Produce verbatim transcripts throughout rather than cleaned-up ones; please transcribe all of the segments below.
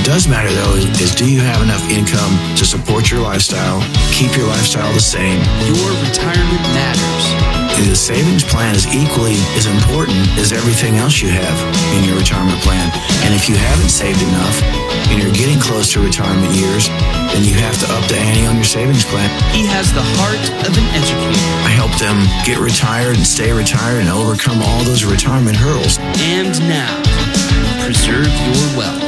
does matter, though, is, is do you have enough income to support your lifestyle, keep your lifestyle the same? Your retirement matters. The savings plan is equally as important as everything else you have in your retirement plan. And if you haven't saved enough and you're getting close to retirement years, then you have to up the ante on your savings plan. He has the heart of an educator. I help them get retired and stay retired and overcome all those retirement hurdles. And now, preserve your wealth.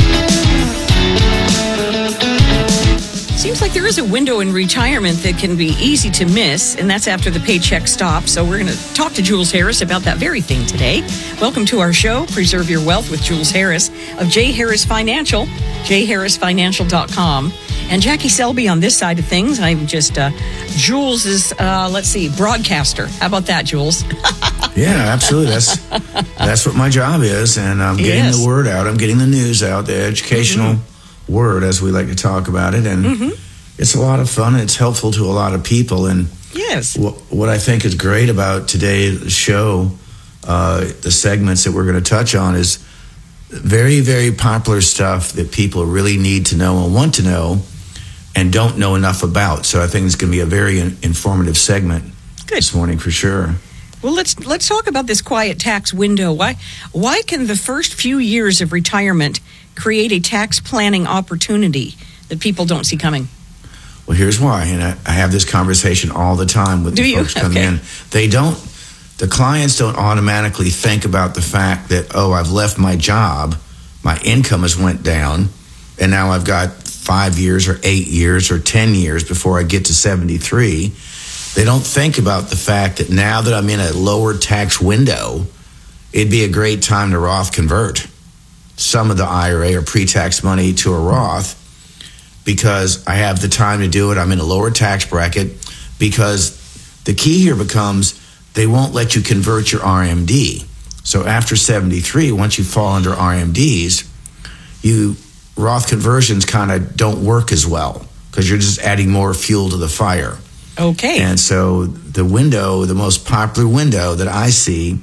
Seems like there is a window in retirement that can be easy to miss, and that's after the paycheck stops. So we're going to talk to Jules Harris about that very thing today. Welcome to our show, Preserve Your Wealth with Jules Harris of J. Harris Financial, j harris financial dot com. And Jackie Selby on this side of things. I'm just uh, Jules is, uh, let's see, broadcaster. How about that, Jules? Yeah, absolutely. That's that's what my job is, and I'm getting Yes. the word out. I'm getting the news out, the educational mm-hmm. word, as we like to talk about it, and mm-hmm. it's a lot of fun. It's helpful to a lot of people, and yes, what, what I think is great about today's show, uh, the segments that we're going to touch on, is very, very popular stuff that people really need to know and want to know, and don't know enough about. So I think it's going to be a very in- informative segment Good. this morning for sure. Well, let's let's talk about this quiet tax window. Why why can the first few years of retirement create a tax planning opportunity that people don't see coming? Well, here's why, and I, I have this conversation all the time with Do the you? folks come Okay. in. They don't, the clients don't automatically think about the fact that, oh, I've left my job, my income has went down, and now I've got five years or eight years or ten years before I get to seventy-three. They don't think about the fact that now that I'm in a lower tax window, it'd be a great time to Roth convert some of the I R A or pre-tax money to a Roth, because I have the time to do it. I'm in a lower tax bracket, because the key here becomes they won't let you convert your R M D. So after seventy-three, once you fall under R M Ds, you Roth conversions kind of don't work as well, because you're just adding more fuel to the fire. Okay. And so the window, the most popular window that I see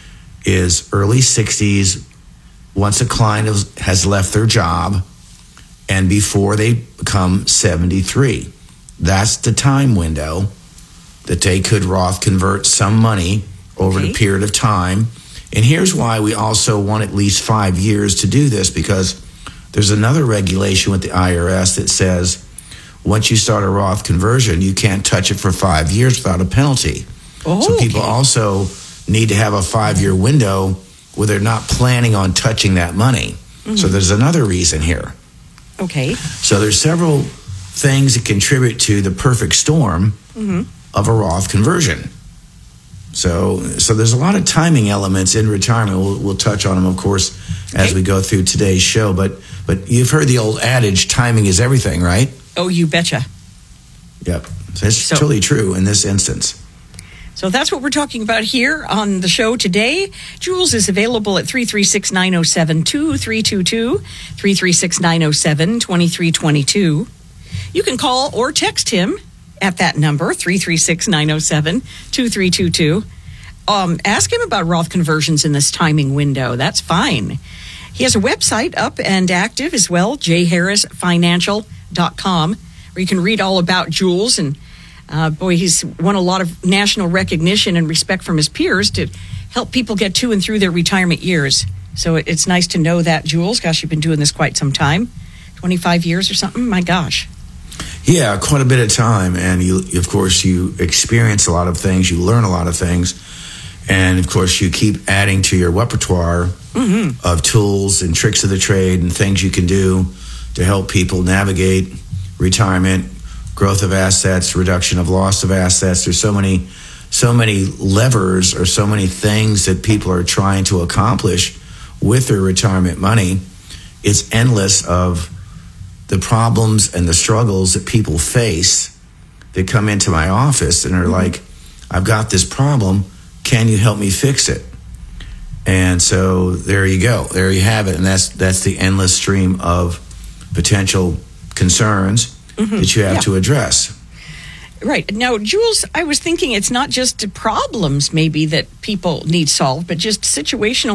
is early sixties, once a client has- has left their job and before they become seventy-three. That's the time window that they could Roth convert some money over Okay. the period of time. And here's why we also want at least five years to do this, because there's another regulation with the I R S that says once you start a Roth conversion, you can't touch it for five years without a penalty. Oh, so people okay. also need to have a five-year window where they're not planning on touching that money. Mm-hmm. So there's another reason here. Okay. So there's several things that contribute to the perfect storm mm-hmm. of a Roth conversion. So so there's a lot of timing elements in retirement. We'll, we'll touch on them, of course, as okay. we go through today's show. But but you've heard the old adage, timing is everything, right? Oh, you betcha. Yep. So it's So- totally true in this instance. So that's what we're talking about here on the show today. Jules is available at three three six, nine oh seven, two three two two, three three six, nine oh seven, two three two two. You can call or text him at that number, three three six, nine oh seven, two three two two. Um, ask him about Roth conversions in this timing window. That's fine. He has a website up and active as well, j harris financial dot com, where you can read all about Jules. And uh, boy, he's won a lot of national recognition and respect from his peers to help people get to and through their retirement years. So it, it's nice to know that, Jules. Gosh, you've been doing this quite some time, twenty-five years or something. My gosh. Yeah, quite a bit of time. And you, of course, you experience a lot of things. You learn a lot of things. And, of course, you keep adding to your repertoire mm-hmm. of tools and tricks of the trade and things you can do to help people navigate retirement, growth of assets, reduction of loss of assets. There's so many, so many levers or so many things that people are trying to accomplish with their retirement money. It's endless of the problems and the struggles that people face that come into my office and are mm-hmm. like, I've got this problem. Can you help me fix it? And so there you go. There you have it. And that's that's the endless stream of potential concerns mm-hmm. that you have yeah. to address. Right. Now, Jules, I was thinking it's not just problems maybe that people need solved, but just situational